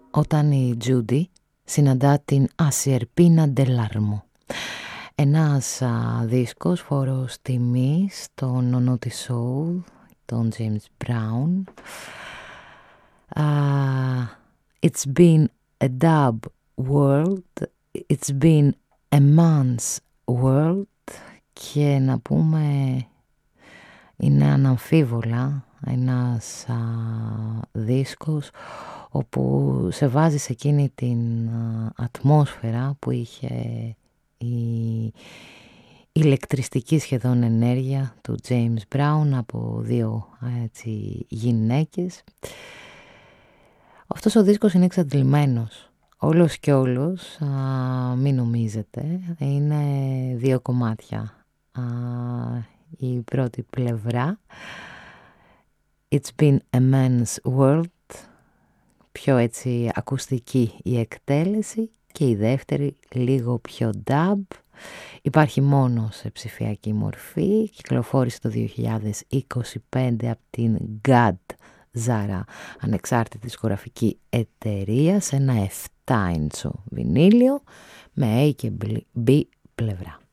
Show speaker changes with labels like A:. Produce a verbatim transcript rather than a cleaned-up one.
A: όταν η Τζούντι συναντά την Ασιερπίνα Ντελάρμο. Ένας α, δίσκος φόρος τιμής στον ονό της soul, τον James Brown. Uh, it's been a dub world, it's been a man's world, και να πούμε είναι αναμφίβολα ένας α, δίσκος όπου σε βάζει σε εκείνη την α, ατμόσφαιρα που είχε η ηλεκτριστική σχεδόν ενέργεια του James Brown από δύο έτσι, γυναίκες. Αυτός ο δίσκος είναι εξαντλημένος, όλος και όλος, α, μην νομίζετε, είναι δύο κομμάτια. Α, η πρώτη πλευρά, It's been a man's world, πιο έτσι ακουστική η εκτέλεση, και η δεύτερη λίγο πιο dub, υπάρχει μόνο σε ψηφιακή μορφή, κυκλοφόρησε το δύο χιλιάδες είκοσι πέντε από την God Zara, ανεξάρτητη δισκογραφική εταιρεία, σε ένα επτά ίντσο βινίλιο με A και B πλευρά.